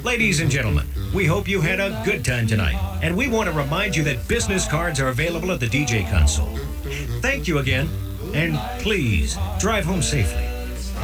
Ladies and gentlemen, we hope you had a good time tonight, and we want to remind you that business cards are available at the DJ console. Thank you again, and please drive home safely.